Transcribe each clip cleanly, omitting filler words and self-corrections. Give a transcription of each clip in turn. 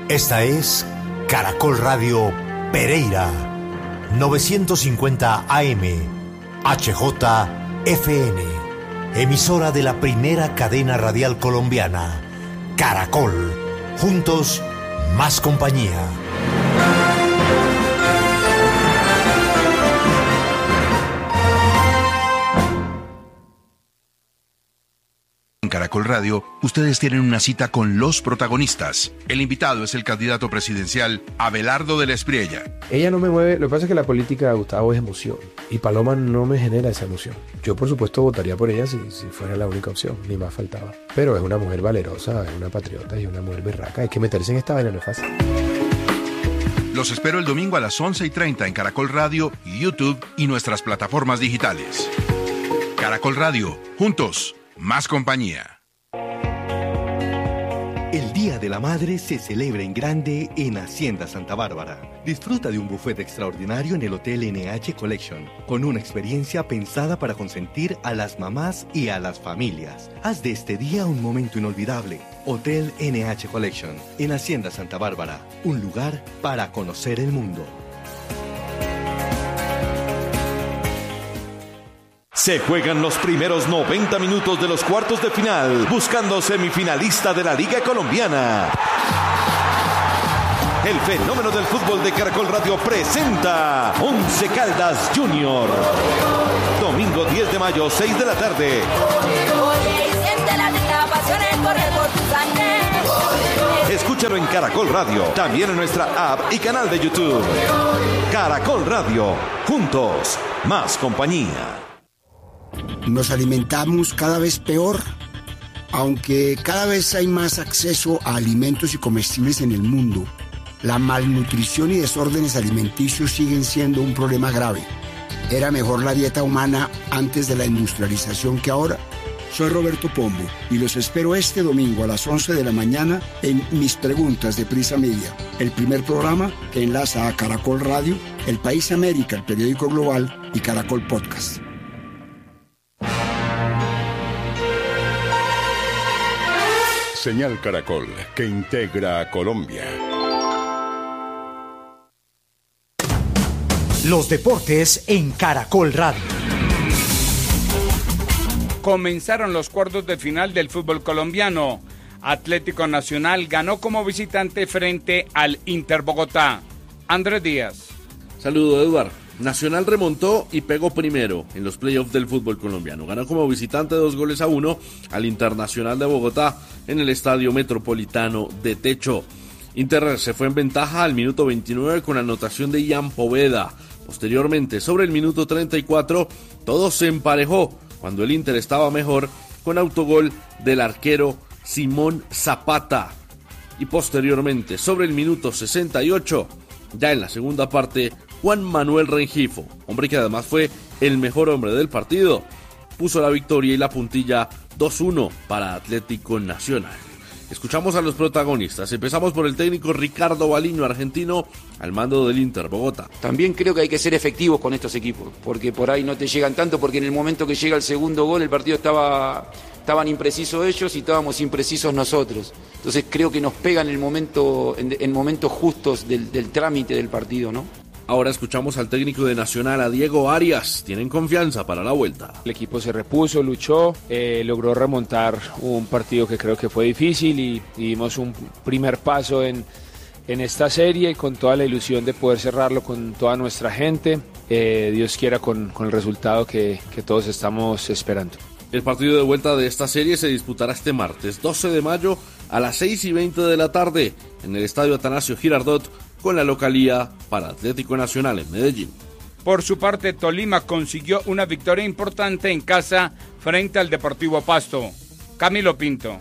Esta es Caracol Radio Pereira, 950 AM, HJFN, emisora de la primera cadena radial colombiana, Caracol, juntos, más compañía. En Caracol Radio, ustedes tienen una cita con los protagonistas. El invitado es el candidato presidencial Abelardo de la Espriella. Ella no me mueve, lo que pasa es que la política de Gustavo es emoción y Paloma no me genera esa emoción. Yo por supuesto votaría por ella si fuera la única opción, ni más faltaba. Pero es una mujer valerosa, es una patriota y una mujer berraca. Hay que meterse en esta vaina, no es fácil. Los espero el domingo a las 11:30 en Caracol Radio, YouTube y nuestras plataformas digitales. Caracol Radio, juntos, más compañía. El Día de la Madre se celebra en grande en Hacienda Santa Bárbara. Disfruta de un buffet extraordinario en el Hotel NH Collection, con una experiencia pensada para consentir a las mamás y a las familias. Haz de este día un momento inolvidable. Hotel NH Collection, en Hacienda Santa Bárbara, un lugar para conocer el mundo. Se juegan los primeros 90 minutos de los cuartos de final, buscando semifinalista de la Liga Colombiana. El fenómeno del fútbol de Caracol Radio presenta Once Caldas Junior. Domingo 10 de mayo, 6 de la tarde. Escúchalo en Caracol Radio, también en nuestra app y canal de YouTube. Caracol Radio, juntos, más compañía. Nos alimentamos cada vez peor, aunque cada vez hay más acceso a alimentos y comestibles en el mundo. La malnutrición y desórdenes alimenticios siguen siendo un problema grave. ¿Era mejor la dieta humana antes de la industrialización que ahora? Soy Roberto Pombo y los espero este domingo a las 11 de la mañana en Mis Preguntas de Prisa Media, el primer programa que enlaza a Caracol Radio, El País América, el periódico global y Caracol Podcast. Señal Caracol, que integra a Colombia. Los deportes en Caracol Radio. Comenzaron los cuartos de final del fútbol colombiano. Atlético Nacional ganó como visitante frente al Inter Bogotá. Andrés Díaz. Saludo, Eduardo. Nacional remontó y pegó primero en los playoffs del fútbol colombiano. Ganó como visitante 2-1 al Internacional de Bogotá en el Estadio Metropolitano de Techo. Inter se fue en ventaja al minuto 29 con anotación de Ian Poveda. Posteriormente, sobre el minuto 34, todo se emparejó cuando el Inter estaba mejor con autogol del arquero Simón Zapata. Y posteriormente, sobre el minuto 68, ya en la segunda parte, Juan Manuel Rengifo, hombre que además fue el mejor hombre del partido, puso la victoria y la puntilla 2-1 para Atlético Nacional. Escuchamos a los protagonistas. Empezamos por el técnico Ricardo Baliño, argentino, al mando del Inter Bogotá. También creo que hay que ser efectivos con estos equipos, porque por ahí no te llegan tanto, porque en el momento que llega el segundo gol el partido estaban imprecisos ellos y estábamos imprecisos nosotros. Entonces creo que nos pega en momentos justos del trámite del partido, ¿no? Ahora escuchamos al técnico de Nacional, a Diego Arias. Tienen confianza para la vuelta. El equipo se repuso, luchó, logró remontar un partido que creo que fue difícil y dimos un primer paso en esta serie con toda la ilusión de poder cerrarlo con toda nuestra gente. Dios quiera con el resultado que todos estamos esperando. El partido de vuelta de esta serie se disputará este martes 12 de mayo a las 6:20 de la tarde en el Estadio Atanasio Girardot, con la localía para Atlético Nacional en Medellín. Por su parte, Tolima consiguió una victoria importante en casa frente al Deportivo Pasto. Camilo Pinto.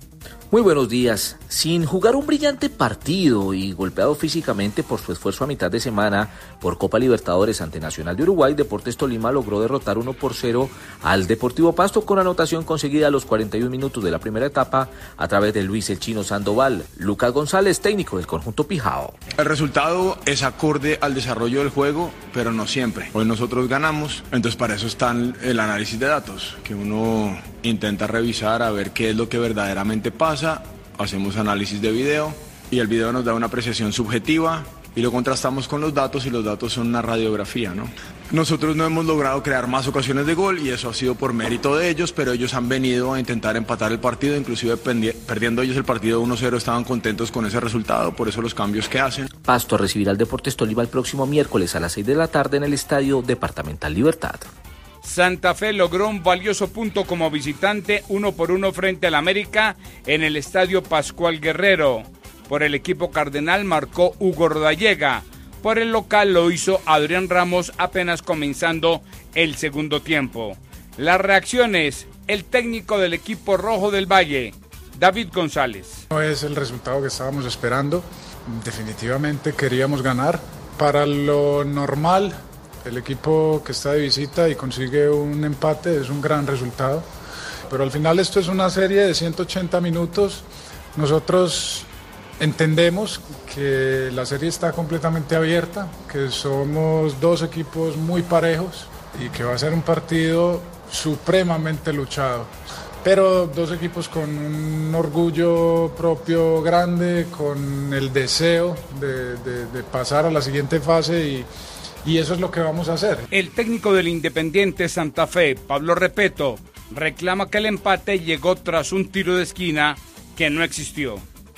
Muy buenos días. Sin jugar un brillante partido y golpeado físicamente por su esfuerzo a mitad de semana por Copa Libertadores ante Nacional de Uruguay, Deportes Tolima logró derrotar 1-0 al Deportivo Pasto con anotación conseguida a los 41 minutos de la primera etapa a través de Luis el Chino Sandoval. Lucas González, técnico del conjunto Pijao. El resultado es acorde al desarrollo del juego, pero no siempre. Hoy nosotros ganamos, entonces para eso está el análisis de datos, que uno intenta revisar a ver qué es lo que verdaderamente pasa. Hacemos análisis de video y el video nos da una apreciación subjetiva y lo contrastamos con los datos y los datos son una radiografía, ¿no? Nosotros no hemos logrado crear más ocasiones de gol y eso ha sido por mérito de ellos, pero ellos han venido a intentar empatar el partido, inclusive perdiendo ellos el partido 1-0 estaban contentos con ese resultado, por eso los cambios que hacen. Pasto recibirá al Deportes Tolima el próximo miércoles a las 6 de la tarde en el Estadio Departamental Libertad. Santa Fe logró un valioso punto como visitante 1-1 frente al América en el Estadio Pascual Guerrero. Por el equipo cardenal marcó Hugo Rodallega. Por el local lo hizo Adrián Ramos apenas comenzando el segundo tiempo. Las reacciones, el técnico del equipo rojo del Valle, David González. No es el resultado que estábamos esperando, definitivamente queríamos ganar. Para lo normal, el equipo que está de visita y consigue un empate es un gran resultado. Pero al final esto es una serie de 180 minutos. Nosotros entendemos que la serie está completamente abierta, que somos dos equipos muy parejos y que va a ser un partido supremamente luchado. Pero dos equipos con un orgullo propio grande, con el deseo de pasar a la siguiente fase y eso es lo que vamos a hacer. El técnico del Independiente Santa Fe, Pablo Repeto, reclama que el empate llegó tras un tiro de esquina que no existió.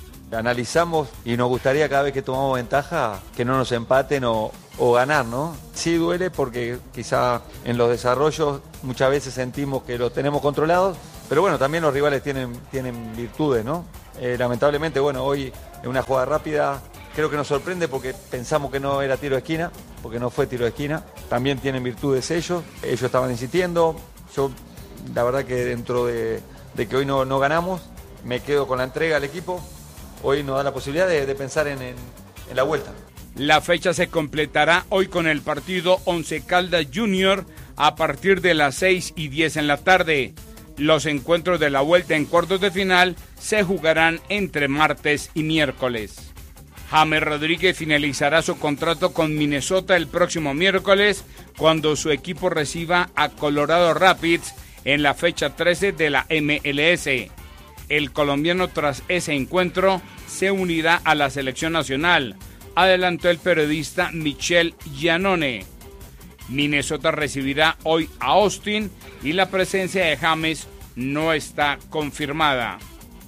Analizamos y nos gustaría cada vez que tomamos ventaja que no nos empaten o ganar, ¿no? Sí duele porque quizá en los desarrollos muchas veces sentimos que lo tenemos controlados, pero bueno, también los rivales tienen virtudes, ¿no? Lamentablemente, bueno, hoy en una jugada rápida creo que nos sorprende porque pensamos que no era tiro de esquina, porque no fue tiro de esquina. También tienen virtudes ellos estaban insistiendo. Yo, la verdad que dentro de que hoy no ganamos, me quedo con la entrega al equipo. Hoy nos da la posibilidad de pensar en la vuelta. La fecha se completará hoy con el partido Once Caldas Junior a partir de las 6:10 en la tarde. Los encuentros de la vuelta en cuartos de final se jugarán entre martes y miércoles. James Rodríguez finalizará su contrato con Minnesota el próximo miércoles cuando su equipo reciba a Colorado Rapids en la fecha 13 de la MLS. El colombiano tras ese encuentro se unirá a la selección nacional, adelantó el periodista Michel Giannone. Minnesota recibirá hoy a Austin y la presencia de James no está confirmada.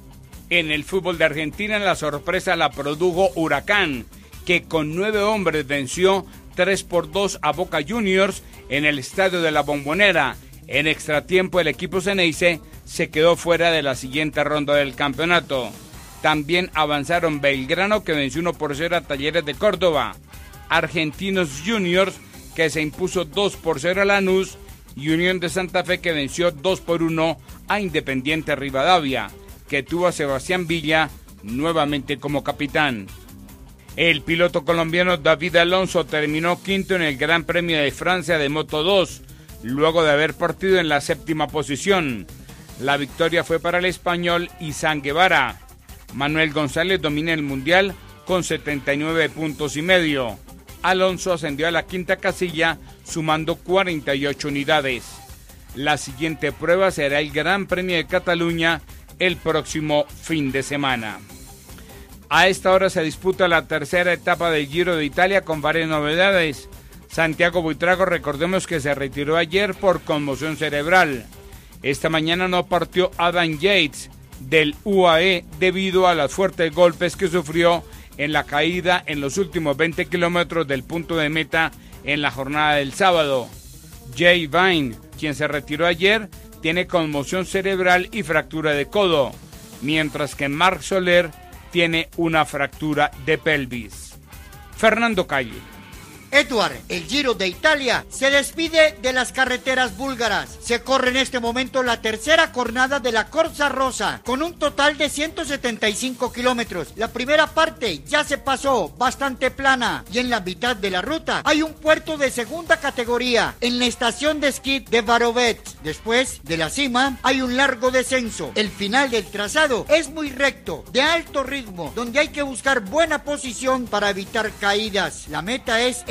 En el fútbol de Argentina la sorpresa la produjo Huracán, que con 9 hombres venció 3-2 a Boca Juniors en el Estadio de la Bombonera. En extratiempo el equipo Ceneice se quedó fuera de la siguiente ronda del campeonato. También avanzaron Belgrano, que venció 1-0 a Talleres de Córdoba, Argentinos Juniors, que se impuso 2-0 a Lanús, y Unión de Santa Fe, que venció 2-1 a Independiente Rivadavia, que tuvo a Sebastián Villa nuevamente como capitán. El piloto colombiano David Alonso terminó quinto en el Gran Premio de Francia de Moto 2, luego de haber partido en la 7ª posición. La victoria fue para el español Izan Guevara. Manuel González domina el mundial con 79 puntos y medio. Alonso ascendió a la 5ª casilla sumando 48 unidades. La siguiente prueba será el Gran Premio de Cataluña el próximo fin de semana. A esta hora se disputa la tercera etapa del Giro de Italia con varias novedades. Santiago Buitrago, recordemos que se retiró ayer por conmoción cerebral. Esta mañana no partió Adam Yates del UAE debido a los fuertes golpes que sufrió en la caída en los últimos 20 kilómetros del punto de meta en la jornada del sábado. Jay Vine, quien se retiró ayer, tiene conmoción cerebral y fractura de codo, mientras que Marc Soler tiene una fractura de pelvis. Fernando Calle. Edward, el Giro de Italia se despide de las carreteras búlgaras. Se corre en este momento la tercera jornada de la Corsa Rosa, con un total de 175 kilómetros. La primera parte ya se pasó, bastante plana, y en la mitad de la ruta hay un puerto de segunda categoría, en la estación de esquí de Varovets. Después de la cima hay un largo descenso. El final del trazado es muy recto, de alto ritmo, donde hay que buscar buena posición para evitar caídas. La meta es en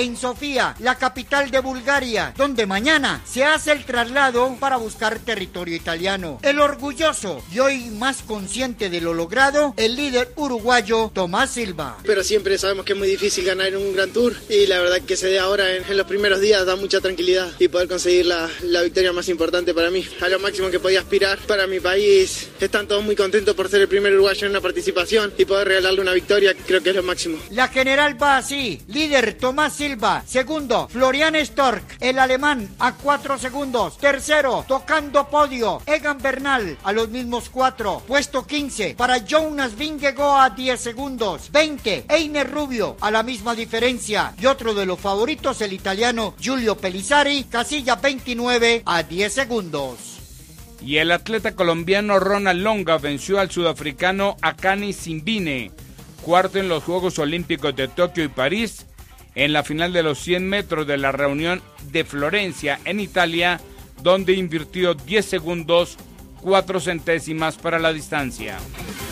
en Sofía, la capital de Bulgaria, donde mañana se hace el traslado para buscar territorio italiano. El orgulloso y hoy más consciente de lo logrado, el líder uruguayo Tomás Silva. Pero siempre sabemos que es muy difícil ganar en un Gran Tour y la verdad que se dé ahora en los primeros días da mucha tranquilidad y poder conseguir la victoria más importante para mí, a lo máximo que podía aspirar para mi país. Están todos muy contentos por ser el primer uruguayo en una participación y poder regalarle una victoria, creo que es lo máximo. La general va así: líder Tomás Silva, segundo Florian Stork, el alemán a 4 segundos, tercero tocando podio Egan Bernal a los mismos 4, puesto 15 para Jonas Vingegaard a 10 segundos, 20 Einer Rubio a la misma diferencia y otro de los favoritos, el italiano Giulio Pellizzari, casilla 29 a 10 segundos. Y el atleta colombiano Ronald Longa venció al sudafricano Akani Simbine, cuarto en los Juegos Olímpicos de Tokio y París, en la final de los 100 metros de la reunión de Florencia en Italia, donde invirtió 10 segundos 4 centésimas para la distancia.